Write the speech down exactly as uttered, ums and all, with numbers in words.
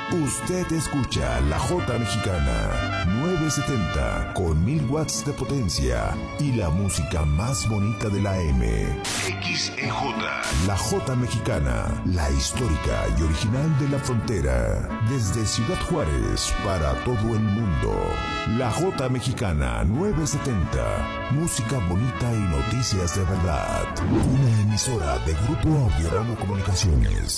Usted escucha la Jota Mexicana nueve setenta con mil watts de potencia y la música más bonita de la M. X E J. La Jota Mexicana, la histórica y original de la frontera. Desde Ciudad Juárez para todo el mundo. La Jota Mexicana nueve setenta. Música bonita y noticias de verdad. Una emisora de Grupo Audio Ramo Comunicaciones.